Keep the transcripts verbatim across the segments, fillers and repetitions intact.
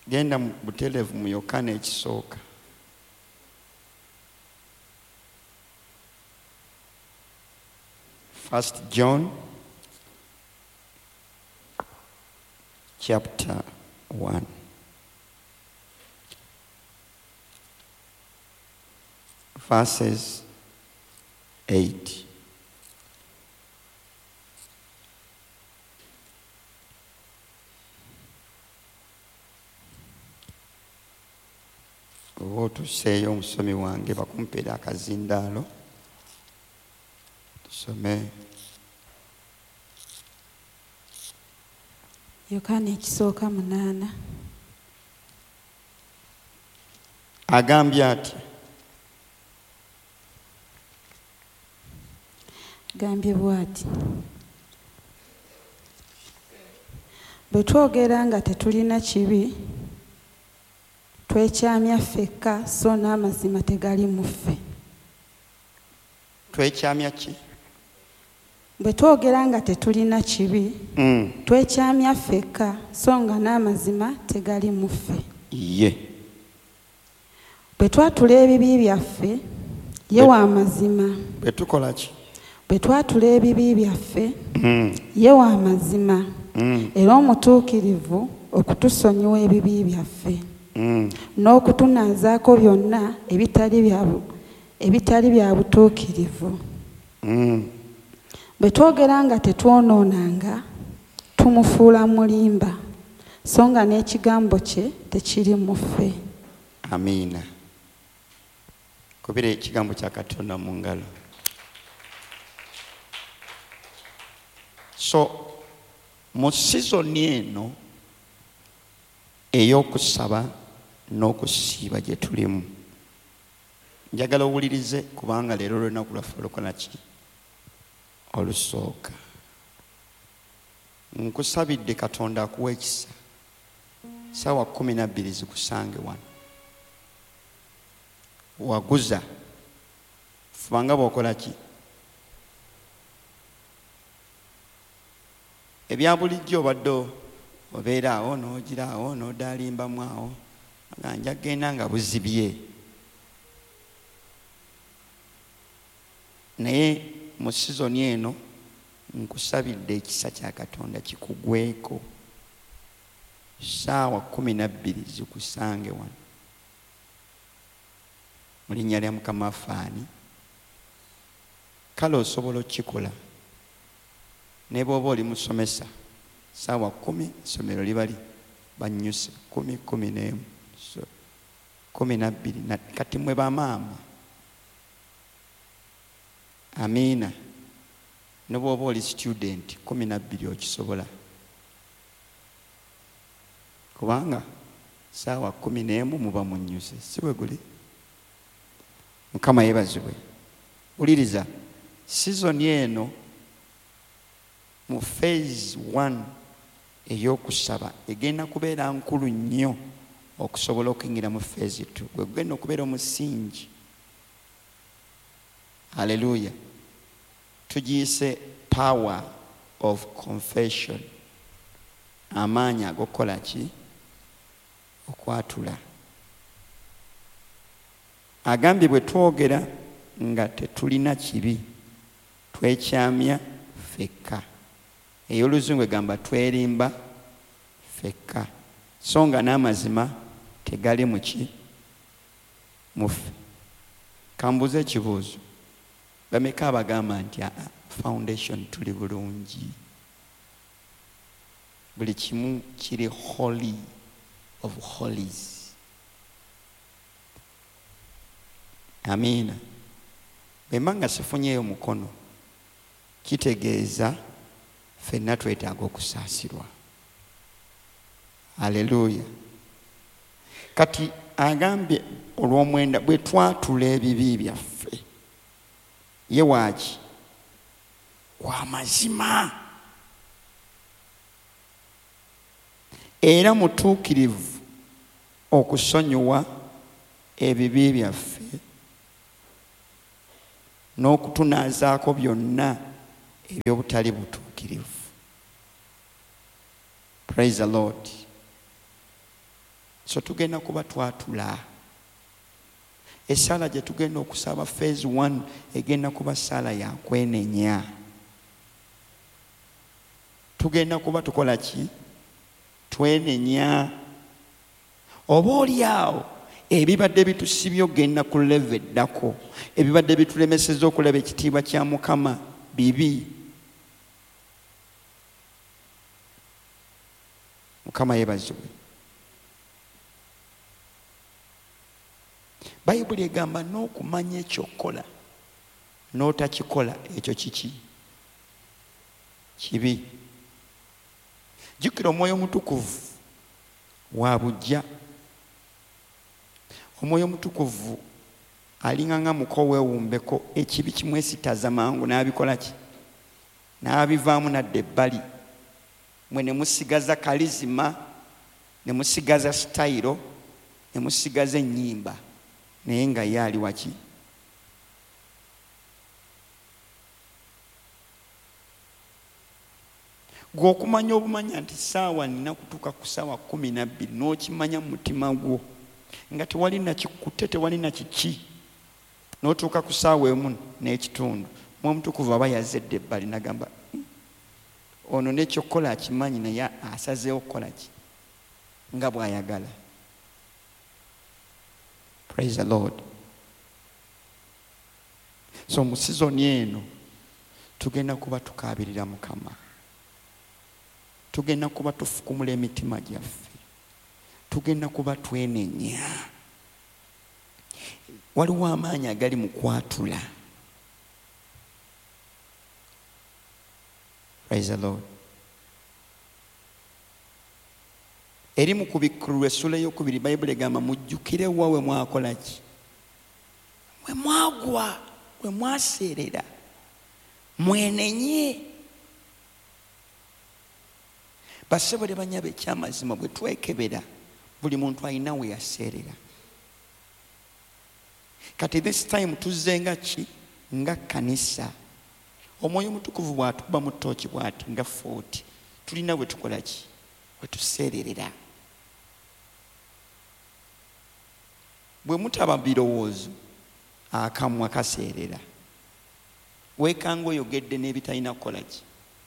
genda mu butereevu mu Yokaana ekisooka. First John chapter one. Verses eight. Oba tuseeyo omusomi wange bakumpeera akazindaalo tusome. Yokaana ekisooka munaana. Agambye ati, gambye bw'ati, bwe twogera nga tetulina kibi twekyamya ffekka so n'amazima tegali mu ffe. Twekyamya ki? Bwe twogera nga tetulina kibi mm. twekyamya ffekka so nga n'amazima tegali mu ffe. Ye bwe twatula ebibi byaffe ye wa mazima. Bwe tukola ki? Bwe twatula ebibi byaffe mm. ye wa mazima mm. era omutuukirivu okutusonyiwa ebibi byaffe mm. n'okutunaazaako byonna ebitali bya ebitali bya butuukirivu. mm. Bwe twogera nga tetwonoonanga tumufuula mulimba so nga n'ekigambo kye tekiri mu ffe. Amiina. Kubira ekigambo kya Katonda mu ngalo. So mu sizoni eno ey'okusaba n'okusiiba gye tulimu, njagala owulirize kubanga leero olunaku lwaffe olukola ki? Olusooka. Nkusabidde Katonda akuwa ekisa ssaawa kumi na bbiri zikusange wano. Waguza fubanga bw'okola ki? Ebya bulijjo obadde obeera awo n'ogira awo n'odaalimbamu awo nga nja genda nga buzibye. Naye mu sizoni eno nkusabidde ekisa kya Katonda kikugweko ssaawa kumi na bbiri zikusange wano. Mu linnya lya Mukama afaani. Kale osobola okukikola ne bw'oba oli musomesa ssaawa kumi essomero libali bannyuse kumi kumi n'emu so kumi na bbiri kati mwe bamaama. Amiina. Ne bw'oba oli student kumi na bbiri okisobola kubanga ssaawa kumi n'emu muba munnyuse, si bwe guli? Mukama yeebazibwe. Wuliriza, sizoni eno mu phase one ey'okusaba egenda kubeera nkulu nnyo okusobola okuyingira mu phase two. Gwe gugenda okubeera omusingi. Haleluya. Tugiyise power of confession. Amaanyi ag'okukola ki? Okwatula. Agambye bwe twogera nga tetulina kibi twekyamya ffekka. Ey'Oluzungu egamba twerimba ffekka so nga n'amazima tegali mu ki? Mu ffe. Kambuze ekibuuzo. Bameka abagamba nti foundation tuli bulungi, buli kimu kiri holy of holies. Amiina. Bwe mba nga sifunyeeyo mukono kitegeeza ffenna twetaaga okusaasirwa. Haleluya. Kati agambye olw'omwenda bwe twatula ebibi byaffe ye waaki? Wa mazima era mutuukirivu okusonyiwa ebibi byaffe n'okutunaazaako byonna eby'obutali butuukirivu. Praise the Lord. So tugenda kuba twatula. Esala gye tugenda okusaba phase one egenda kuba sala ya kwenenya. Tugenda kuba tukola ki? Twenenya. Oba oli awo ebibadde bitusibye ogenda ku level eddako, ebibadde bitulemesezza okulaba ekitiibwa kya Mukama bibi. Mukama yeebazibwe. Bayibuli egamba n'okumanya ekyokola n'otakikola ekyo kiki? Kibi. Jjukira Omwoyo Mutukuvu wa bujja. Omwoyo Mutukuvu alinga nga muko weewumbeko, ekibi kimwesitaza mangu n'abikola ki? N'abivaamu nadda ebbali. Mwe ne musigaza kalizima, ne musigaza sitayiro, ne musigaza ennyimba, naye nga ye ali waki? Gwe okumanya obumanya nti saawa nina kutuuka ku saawa kumi na bbiri n'okimanya mu mutima gwo nga tewali nakikutte, tewali nakiki, n'otuuka ku saawa emu n'ekitundu, Mwoyo Mutukuvu aba yazedde ebbali n'agamba ono n'ekyokukola akimanyi naye asazeewo okukola ki? Nga bw'ayagala. Praise the Lord. So mu sizoni eno tugenda kuba tukaabirira Mukama. Tugenda kuba tufukumula emitima gyaffe. Tugenda kuba twenenya. Waliwo amaanyi agali mu kwatula. Praise the Lord. Eri mu Kubikkulu essula ey'okubiri Bayibuli egamba mujjukire wa we mwakola ki? Mwe mwagwa, we mwaseerera, mwenenye. Basebole banyabe ekyamazima bwe twekebera buli muntu alina we yaseerera. Kati this time tuzze nga ki? Nga kanisa. Omwoyo Mutukuvu bw'atuba mu ttooki bw'ati nga forty. Tulina bwe tukola ki? Bwe tuseererera. Bwe mutaba birowoozo akamwa kaseerera. Weekanga oyogedde n'ebitalina kukola ki?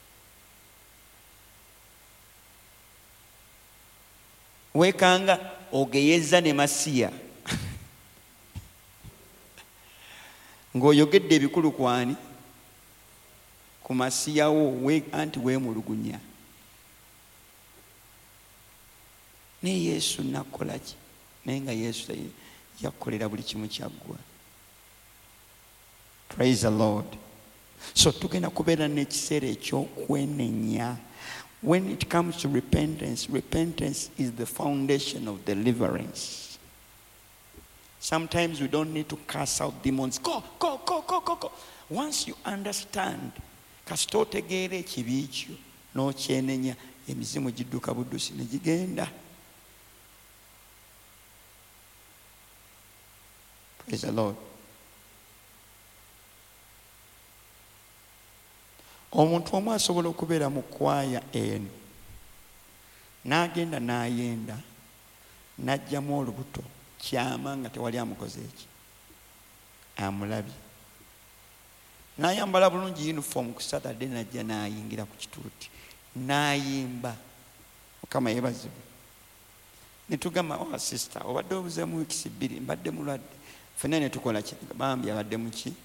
Weekanga ogeyeza ne masiya ng'oyogedde ebikulu kwani? Ku masiyawo we anti weemulugunya. Ne Yesu nakola ki? Naye nga Yesu yakolera buli kimu kyaggwa. Praise the Lord. So tugenda kubeera n'ekiseera eky'okwenenya. When it comes to repentance, repentance is the foundation of deliverance. Sometimes we don't need to cast out demons. Go, go, go, go, go, go. Once you understand, kasita otegeera ekibi kyo n'okyenenya, emizimu gidduka buddusi ne gigenda. Praise the Lord. Omuntu omu asobola okubeera mu kwaya eno n'agenda n'ayenda n'ajjamu olubuto kyama nga tewali amukoze eki, amulabye. N'ayambala bulungi uniform ku Saturday n'ajja n'ayingira ku kituuti n'ayimba. Mukama yeebazibwe. Ne tugamba owa sister obadde obuzeemu wiikisi bbiri mbadde mulwadde. Ffenna ne tukola ki? Bambi abadde mu ki?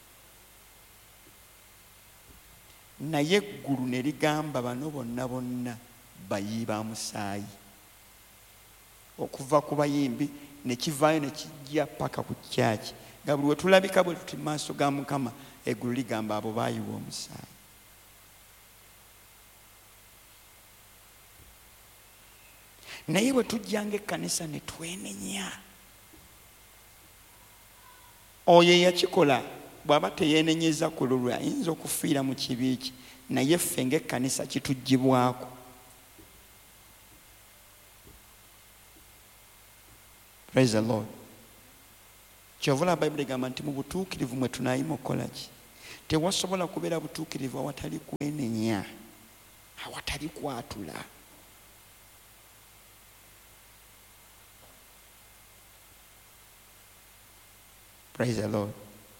Naye eggulu ne ligamba bano bonna bonna bayiba musaayi. Okuva ku bayimbi ne kivaayo ne kijja paka ku kyaki. Nga buli we tulabika bwe tuti maaso ga Mukama, eggulu ligamba abo baayiwa omusaayi. Naye bwe tujjanga ekkanisa ne twenenya, oyo eyakikola bw'aba teyeenenyeza ku lulwe ayinza okufiira mu kibi kye, naye ffe ng'ekkanisa kituggyibwako. Praise the Lord. Kyovula Bayibuli egamba nti mu butuukirivu mwe tunaayima okukola ki? Tewasobola kubeera butuukirivu awatali kwenenya, awatali kwatula. Praise the Lord.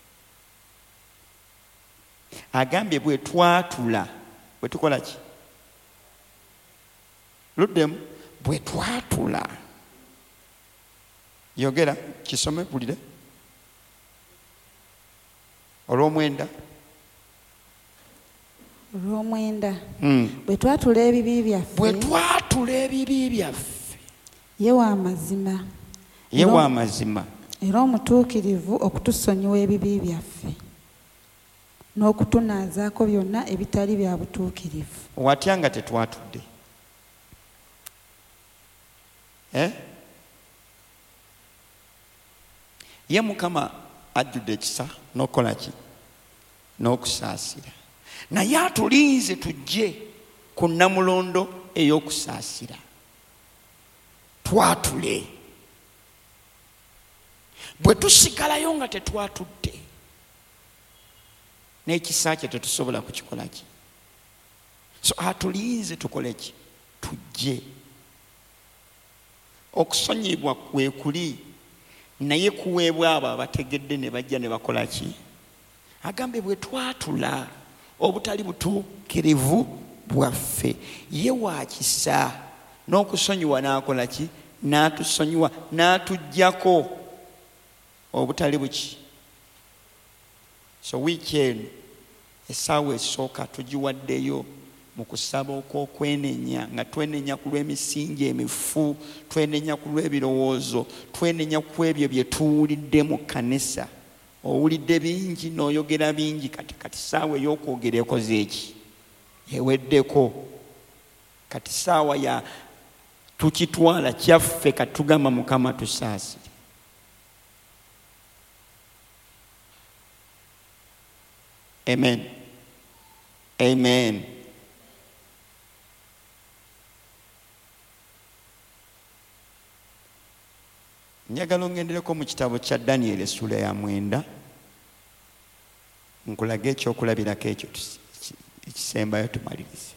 Agambye bwe twatula bwe tukola ki? Luddemu bwe twatula. Yogera kisome bulire. Olw'omwenda. Olw'omwenda. Mm. Bwe twatula ebibi byaffe. Bwe twatula ebibi byaffe. Ye wa mazima. Ye wa mazima. Era omutuukirivu okutusonyiwa ebibi byaffe n'okutunaazaako byonna ebitali bya butuukirivu. Watya nga tetwatudde? Eh? Ye Mukama ajjudde ekisa n'okola ki? N'okusaasira. Naye atulinze tujje ku nnamulondo ey'okusaasira. Twatule. Bwe tusigalayo nga tetwatudde n'ekisa kye tetusobola kukikola ki? So atulinze tukole ki? Tujje. Okusonyibwa kwe kuli, naye kuweebwa abo abategedde ne bajja ne bakola ki? Agambe bwe twatula obutali butuukirivu bwaffe, ye wa kisa n'okusonyiwa n'akola ki? N'atusonyiwa n'atuggyako obutali buki. So weekend essaawa esooka tugiwaddeyo mu kusaba okw'okwenenya, nga twenenya ku lw'emisingi emifu, twenenya ku lw'ebirowoozo, twenenya ku ebyo bye tuwulidde mu kkanisa. Owulidde bingi n'oyogera bingi, kati kati ssaawa ey'okwogera ekoze eki? Eweddeko. Kati ssaawa ya tukitwala kyaffe kati tugamba Mukama tusaasire. Amen. Amen. Njagala ongendereko mu kitabo kya Daniel essula ya mwenda nkulage ekyokulabirako ekyo ekisembayo tumalirize.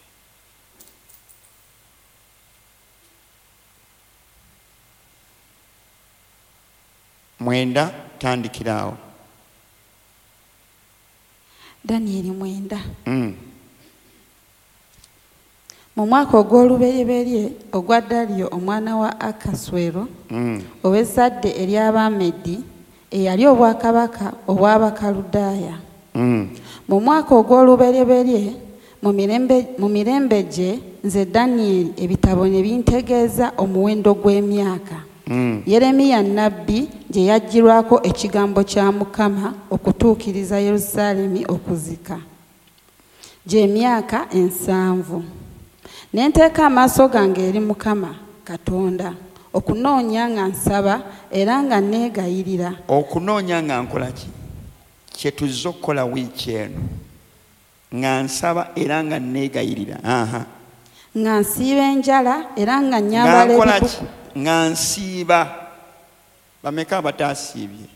Mwenda tandikiraawo. Daniel mwenda. Mm. Mu mwaka ogw'olubereberye ogwa Daliyo omwana wa Akaswero, Mm. ow'ezzadde ery'Abamedi eyali obwakabaka obw'Abakaludaaya. Mm. Mu mwaka ogw'olubereberye mu mirembe mu mirembe gye nze Daniel ebitabo ne bintegeeza omuwendo gw'emyaka. Mm. Yeremiya nnabbi gye yajjirwako ekigambo kya Mukama okutuukiriza Yerusaalemi okuzika. Gy'emyaka ensanvu. Ne nteeka amaaso gange eri Mukama Katonda okunoonya nga nsaba era nga neegayirira. Okunoonya nga nkola ki? Kye tuzza okukola wiiki eno. Nga nsaba era nga neegayirira. Aha. Nga nsiiba enjala era nga nyambala ebibuku. Nga nsiiba. Bameka abataasiibye?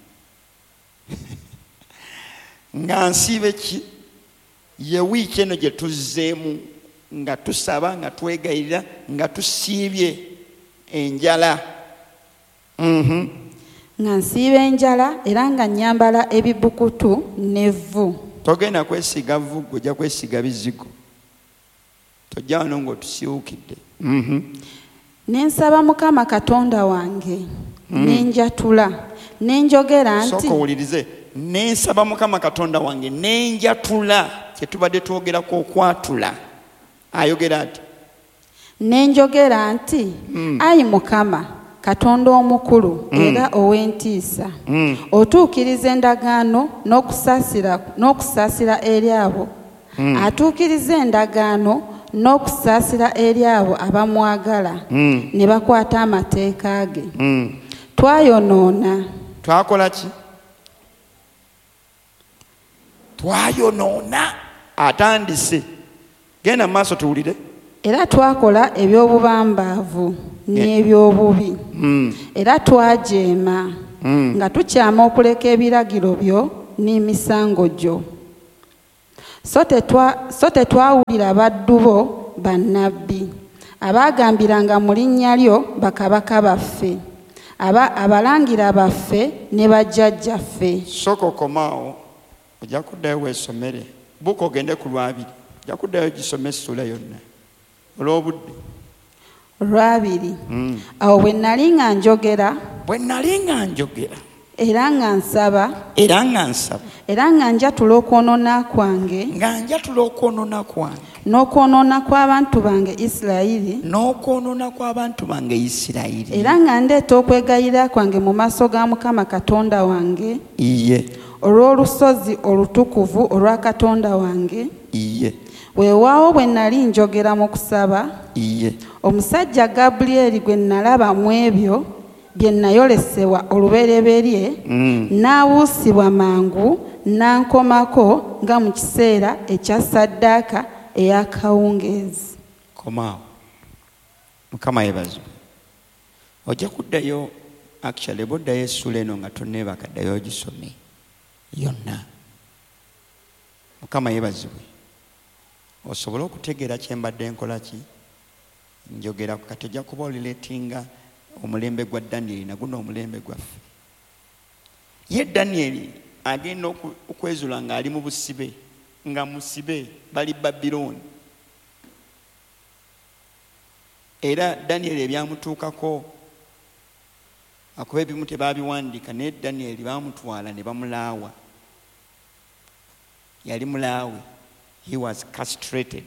Nga nsiibe ki? Ye wiiki eno gye tuzzeemu nga tusaba, nga twegayirira, nga tusiibye enjala. Mhm. Nga nsiiba enjala era nga nyambala ebibukutu n'evvu. Togenda kwesiga vvu, ojja kwesiga bizigo. Tojja wano ng'otusiwukidde. Mhm. Ne nsaba Mukama Katonda wange, ne njatula, ne njogera nti. Sooka owulirize. Ne nsaba Mukama Katonda wange, ne njatula. Kye tubadde twogerako okwatula. Ayogera ati. Ne njogera nti, ayi Mukama Katonda omukulu era ow'entiisa, otuukiriza endagaano n'okusaasira n'okusaasira eri abo, atuukiriza endagaano n'okusaasira eri abo abamwagala ne bakwata amateeka ge. Twayonoona. Twakola ki? Twayonoona. Atandise. Genda mu maaso tuwulire. Era twakola eby'obubambaavu n'eby'obubi. Era twajeema nga tukyama okuleka ebiragiro byo n'emisango gyo. So tetwawulira baddu bo bannabbi abaagambiranga mu linnya lyo bakabaka baffe, aba abalangira baffe ne bajjajjaffe. Sooka okomaawo ojja kuddayo weesomere buuka ogende ku lwabiri ojja kuddayo gisome essula yonna olw'obudde. Olwabiri. Awo bwe nnali nga njogera bwe nnali nga njogera era nga nsaba era nga nsaba era nga njatula okwonoona kwange nga njatula okwonoona kwange n'okwonoona kw'abantu bange Isirayiri n'okwonoona kw'abantu bange Isirayiri era nga ndeeta okwegayirira kwange mu maaso ga Mukama Katonda wange iye olw'olusozi olutukuvu olwa Katonda wange. iye Weewaawo bwe nnali njogera mu kusaba iye omusajja Gabulyeri gwe nalaba mu ebyo bye nayolesebwa olubereberye n'abuusibwa mangu n'ankomako nga mu kiseera ekya ssaddaaka ey'akawungeezi. Komaawo Mukama yeebazibwe. Ojja kuddayo actually boddayo essula eno nga tonneebaka ddayo ogisome yonna. Mukama yeebazibwe osobole okutegeera kye mbadde nkola ki njogera kati ojja kuba olireetinga omulembe gwa Danyeri naguno omulembe gwaffe. Ye Danyeri agenda okwezula ng'ali mu busibe nga musibe bali Babilooni era Danyeri ebyamutuukako akuba ebimu tebaabiwandiika naye Danyeri baamutwala ne bamulaawa. Yali mulaawe. He was castrated.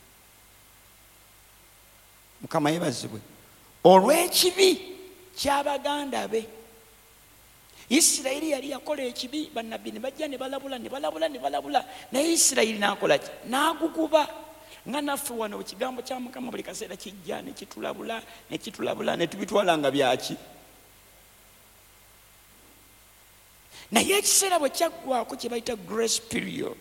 Mukama yeebazibwe olw'ekibi ky'abaganda be. Isirayiri yali yakola ekibi bannabbi ne bajja ne balabula ne balabula ne balabula naye Isirayiri n'akola ki n'aguguba nga naffe wano ekigambo kya Mukama buli kaseera kijja ne kitulabula ne kitulabula ne tubitwala nga byaki. Naye ekiseera bwe kyaggwako kye bayita grace period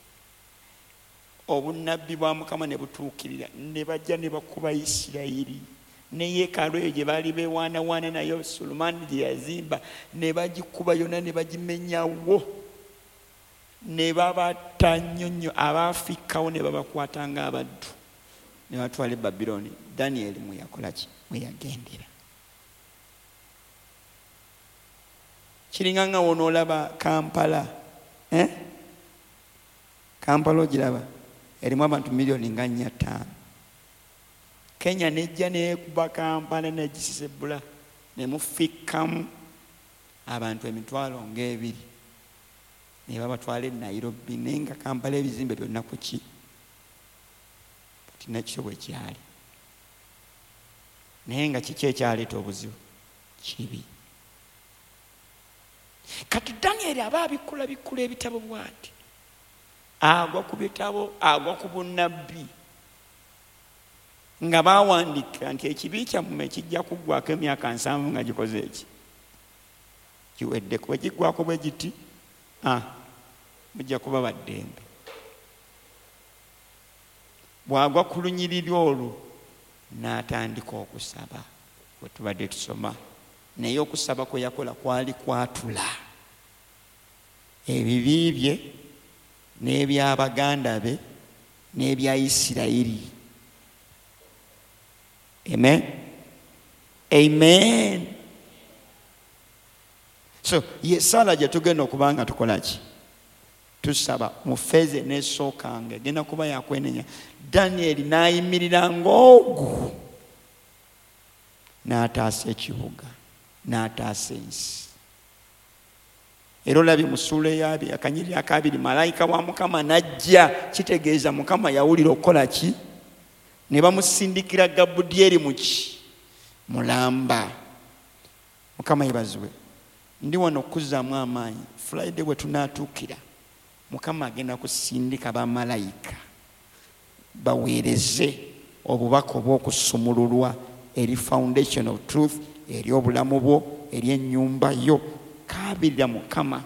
obunnabbi bwa Mukama ne butuukirira ne bajja ne bakuba Isirayiri ne yeekaalu eyo gye baali beewaanawaana nayo Sulemaani gye yazimba ne bagikuba yonna ne bagimenyawo ne babatta nnyo nnyo abaafikkawo ne babakwata ng'abaddu ne batwala e Babilooni. Danyeri mwe yakola ki mwe yagendera. Kiringa nga wonoolaba Kampala eh? Kampala ogiraba erimu abantu miliyoni nga nnya ttaano. Kenya nejja neekuba Kampala negisisebula ne mufikkamu abantu emitwalo ng'ebiri ne babatwala e Nairobi naye nga Kampala ebizimbe byonna ku ki tinakyo bwe kyali naye nga kiki ekyaleeta obuzibu kibi. Kati Danyeri aba abikula bikula ebitabo bw'ati agwa ku bitabo agwa ku bunnabbi nga baawandika nti ekibi kyammwe kijja kuggwako emyaka nsanvu nga gikoze eki kiweddeko. Bwe kiggwako bwe giti mujja kuba baddembe. Bw'agwa ku lunyiriri olwo n'atandika okusaba bwe tubadde tusoma naye okusaba kwe yakola kwali kwatula ebibi bye n'ebyabaganda be n'ebya Isirayiri. Amen. Amen. So ye sala gye tugenda okuba nga tukola ki tusaba mu feeze n'esookanga egenda kuba yakwenenya. Danyeri n'ayimirira ng'ogu n'ataasa ekibuga n'ataasa ensi. Era olabye mu ssuula ey'abiri akanyiriri akabiri malayika wa Mukama n'ajja kitegeeza Mukama yawulira okukola ki ne bamusindikira Gabudyeri mu ki mulamba. Mukama yeebazibwe. Ndi wano okuzzaamu amaanyi Friday bwe tunaatuukira Mukama agenda kusindika bamalayika baweereze obubaka obw'okusumululwa eri foundation of truth eri obulamu bwo eri ennyumba yo. Kaabirira Mukama.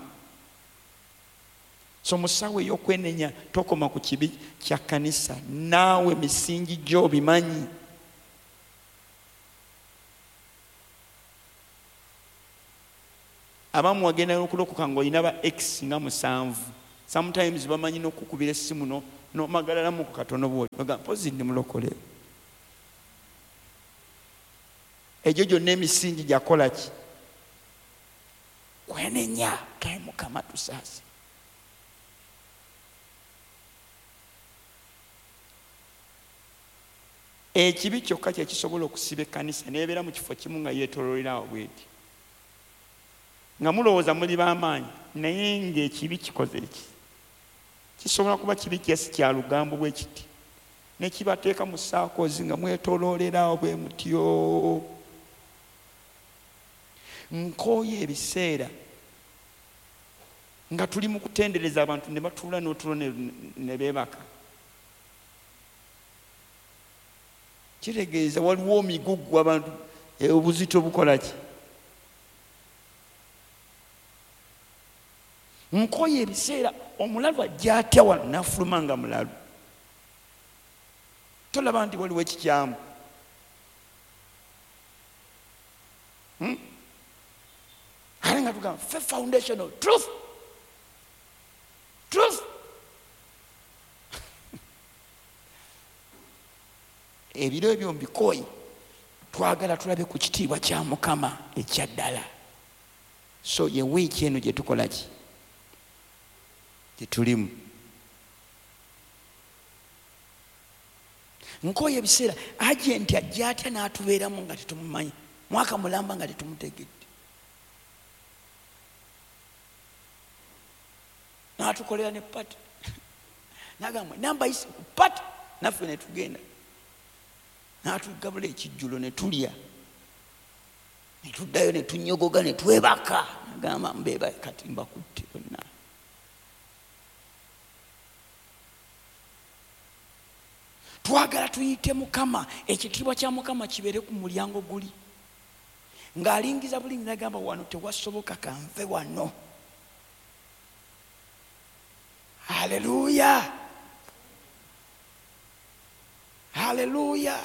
So musawo ey'okwenenya tokoma ku kibi kya kanisa naawe misingi gyo bimanyi. Abamu wagenda okulokoka ng'olina ba X nga musanvu. Sometimes bamanyi n'okukubira essimu n'omagalalamu ku katono bw'oli oga mpozi ndi mulokole. Egyo gyonna emisingi gyakola ki kwenenya kae Mukama tusaase. Ekibi kyokka kye kisobola okusiba ekkanisa neebeera mu kifo kimu nga yeetooloolerawo bweti nga mulowooza muli b'amaanyi naye ng'ekibi kikoze eki kisobola kuba kibi kyesi kya lugambo bwe kiti ne kibateeka mu saakozi nga mwetooloolerawo bwe mutyo. Nkooye ebiseera nga tuli mu kutendereza abantu ne batuula n'otulo ne beebaka. Kitegeeza waliwo omigugu abantu obuzito bukola ki? Nkooye ebiseera omulalu ajja atya wano n'afuluma nga mulalu. Tolaba nti waliwo ekikyamu. Hmm? Ale nga tugamba faith foundation of truth. Truth. Ebiro ebyo mbikooyi twagala tulabe ku kitiibwa kya Mukama ekya ddala. So ye wiiki eno gye tukola ki? Gye tulimu. Nkooye ebiseera agenti ajja atya n'atubeeramu nga tetumumanyi, mwaka mulamba nga tetumutegedde, n'atukolera ne pati n'agamba namba isi ku pati, naffe ne tugenda n'atugabula ekijjulo ne tulya ne tuddayo ne tunyogoga ne twebaka, n'agamba mbeeba kati mbakutte bonna. Twagala tuyite Mukama, ekitiibwa kya Mukama kibeere ku mulyango guli, ng'alingiza bulingi n'agamba wano tewasoboka kanve wano. Haleluya, haleluya.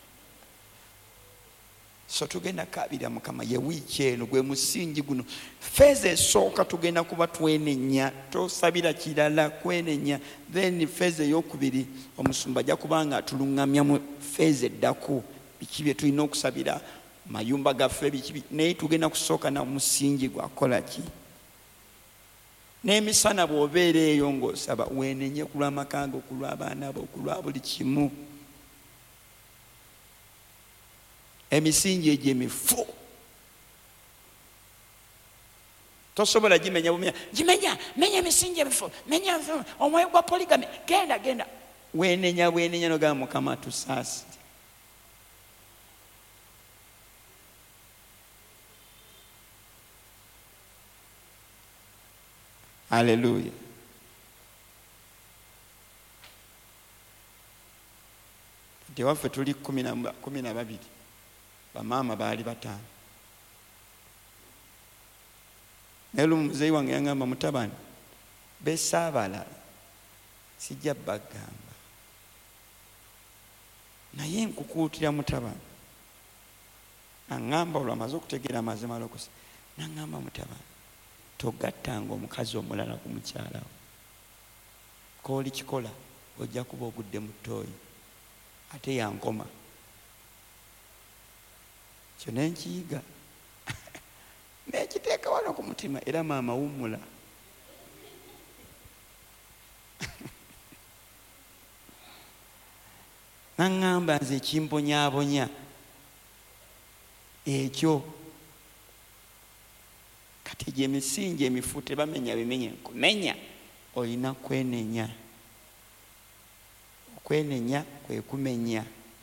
So tugenda kabira Mukama ye wiiki eno gwe musingi guno. Feeza esooka tugenda kuba twenenya, tosabira kirala, kwenenya. Then feeza eyokubiri omusumba ajja kubanga atuluŋŋamya mu feeza eddaku biki bye tulina okusabira mayumba gaffe biki, naye tugenda kusooka na musingi gwakola ki. N'emisana bw'obeera eyo ng'osaba weenenye ku lw'amaka go, ku lw'abaana bo, ku lwa buli kimu. Emisingi egyo emifu tosobola gimenya bumenya, gimenya menya emisingi emifu, menya omwoyo gwa poligami, genda genda weenenya bwenenya nogamba Mukama tusaasi. Haleluya. Nti waffe tuli kumi na babiri, bamaama baali bataano. Naye lumu muzeeyi wange yangamba mutabani bessa abalala sijja bagamba, naye nkukuutira mutabani. Aŋŋamba olwo amaze okutegeera amazima alokosa, n'aŋŋamba mutabani togattanga omukazi omulala ku mukyala wo, kooli kikola ojja kuba ogudde mu ttooyi ate yankoma. Kyo ne nkiyiga nekiteeka wano ku mutima, era maama wummula. Naŋŋamba nze ekimbonyaabonya ekyo kati gye misingi emifu tebamenya bimenye nkumenya, olina kwenenya. Okwenenya kwe kumenya.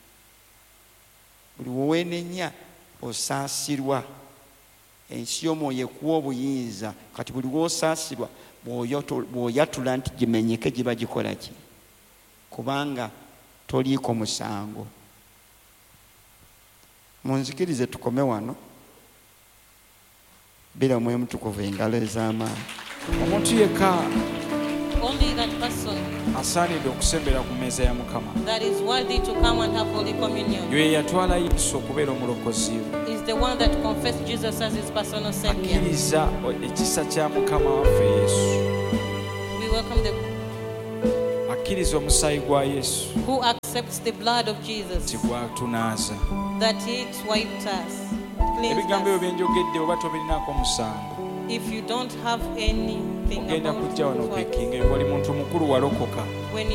Buli weweenenya osaasirwa, ensi y'omwoyo ekuwa obuyinza. Kati buli w'osaasirwa bw'oyatula nti gimenyeke giba gikola ki? Kubanga toliiko musango. Munzikirize tukome wano. Bila omwoyo mutukuvu engalo ez'amaanyi. Omuntu yekka only that person asaanidde okusembera ku mmeeza ya Mukama that is worthy to come and have Holy Communion ye yatwala Yesu okubeera omulokozi we, is the one that confessed Jesus as his personal Savior. akkiriza ekisa kya Mukama waffe Yesu, We welcome the akkiriza omusaayi gwa Yesu who accepts the blood of Jesus, nti gwatunaaza. that it wiped us, cleansed Ebigambo ebyo us. bye njogedde oba tobirinaako musango, If you don't have anything ogenda about kujja wano it, opekinga oli muntu mukulu walokoka when